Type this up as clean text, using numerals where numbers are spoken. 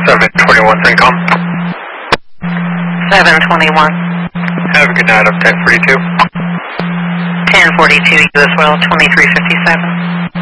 721 CENTCOM. 721. Have a good night up 1042. 1042, you as well, 2357.